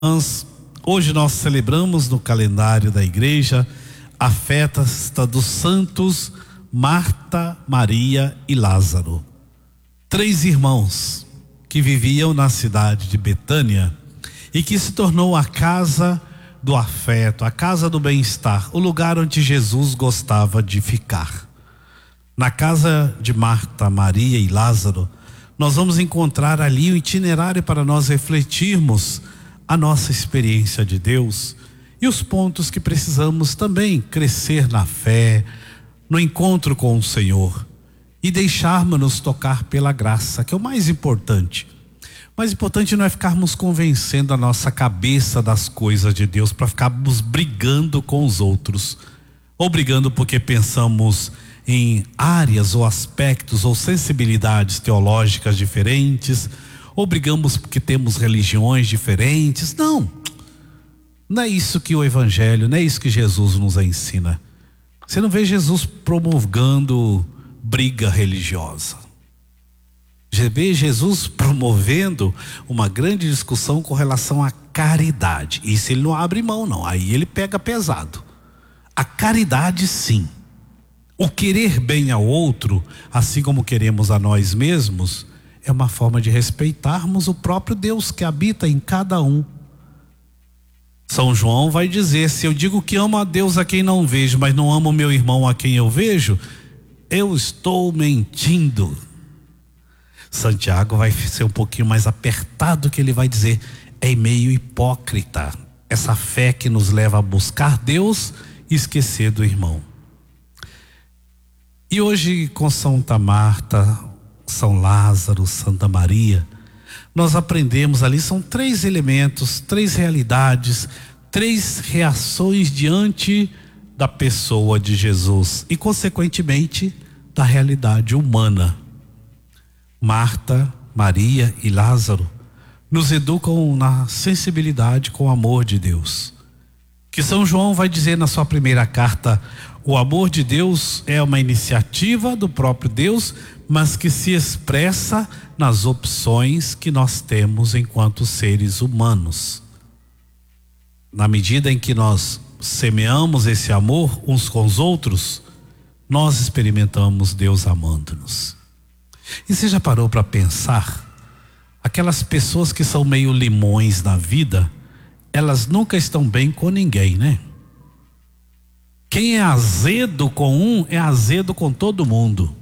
Hoje nós celebramos no calendário da igreja a festa dos santos Marta, Maria e Lázaro. 3 irmãos que viviam na cidade de Betânia e que se tornou a casa do afeto, a casa do bem-estar, o lugar onde Jesus gostava de ficar. Na casa de Marta, Maria e Lázaro, nós vamos encontrar ali o itinerário para nós refletirmos a nossa experiência de Deus e os pontos que precisamos também crescer na fé, no encontro com o Senhor e deixarmos-nos tocar pela graça, que é o mais importante. O mais importante não é ficarmos convencendo a nossa cabeça das coisas de Deus para ficarmos brigando com os outros, ou brigando porque pensamos em áreas ou aspectos ou sensibilidades teológicas diferentes, ou brigamos porque temos religiões diferentes. Não é isso que o Evangelho, não é isso que Jesus nos ensina. Você não vê Jesus promovendo briga religiosa. Você vê Jesus promovendo uma grande discussão com relação à caridade. Isso ele não abre mão não, aí ele pega pesado. A caridade sim. O querer bem ao outro, assim como queremos a nós mesmos, é uma forma de respeitarmos o próprio Deus que habita em cada um. São João vai dizer: se eu digo que amo a Deus a quem não vejo, mas não amo o meu irmão a quem eu vejo, eu estou mentindo. Santiago vai ser um pouquinho mais apertado, que ele vai dizer: é meio hipócrita essa fé que nos leva a buscar Deus e esquecer do irmão. E hoje, com Santa Marta, São Lázaro, Santa Maria, nós aprendemos ali, são 3 elementos, 3 realidades, 3 reações diante da pessoa de Jesus e consequentemente da realidade humana. Marta, Maria e Lázaro nos educam na sensibilidade com o amor de Deus, que São João vai dizer na sua primeira carta: o amor de Deus é uma iniciativa do próprio Deus, mas que se expressa nas opções que nós temos enquanto seres humanos. Na medida em que nós semeamos esse amor uns com os outros, nós experimentamos Deus amando-nos. E você já parou para pensar? Aquelas pessoas que são meio limões na vida, elas nunca estão bem com ninguém, né? Quem é azedo com um é azedo com todo mundo.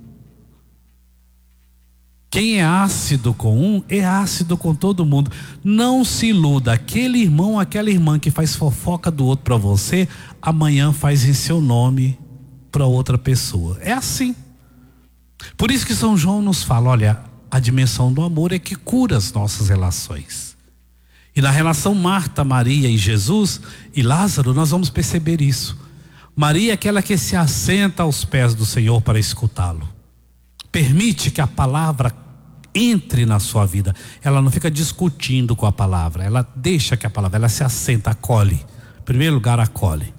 Quem é ácido com um é ácido com todo mundo. Não se iluda, aquele irmão, aquela irmã que faz fofoca do outro para você, amanhã faz em seu nome para outra pessoa. É assim. Por isso que São João nos fala: olha, a dimensão do amor é que cura as nossas relações. E na relação Marta, Maria e Jesus e Lázaro, nós vamos perceber isso. Maria é aquela que se assenta aos pés do Senhor para escutá-lo. Permite que a palavra entre na sua vida. Ela não fica discutindo com a palavra, ela deixa que a palavra, ela se assenta, acolhe. Em primeiro lugar, acolhe.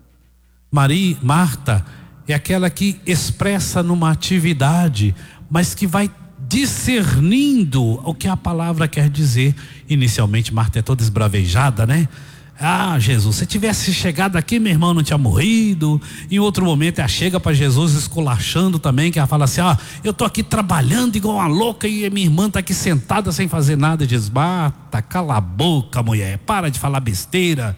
Marta é aquela que expressa numa atividade, mas que vai discernindo o que a palavra quer dizer. Inicialmente Marta é toda esbravejada, né? Ah, Jesus, se tivesse chegado aqui, meu irmão não tinha morrido. Em outro momento ela chega para Jesus esculachando também, que ela fala assim: eu tô aqui trabalhando igual uma louca e minha irmã tá aqui sentada sem fazer nada. E diz: bata, cala a boca, mulher, para de falar besteira.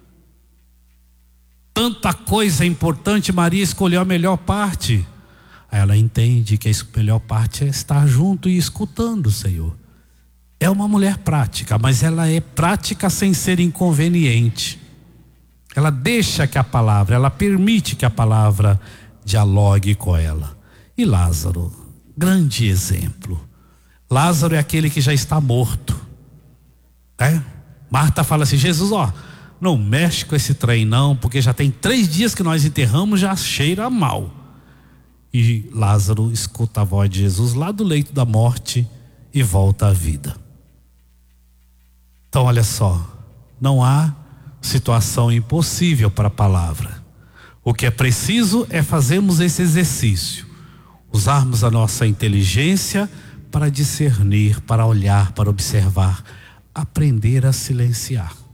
Tanta coisa importante, Maria escolheu a melhor parte. Aí ela entende que a melhor parte é estar junto e escutando o Senhor. É uma mulher prática, mas ela é prática sem ser inconveniente. Ela deixa que a palavra, ela permite que a palavra dialogue com ela. E Lázaro, grande exemplo. Lázaro é aquele que já está morto. Marta fala assim: Jesus, não mexe com esse trem não, porque já tem 3 dias que nós enterramos, já cheira mal. E Lázaro escuta a voz de Jesus lá do leito da morte e volta à vida. Então olha só, não há situação impossível para a palavra. O que é preciso é fazermos esse exercício, usarmos a nossa inteligência para discernir, para olhar, para observar, aprender a silenciar.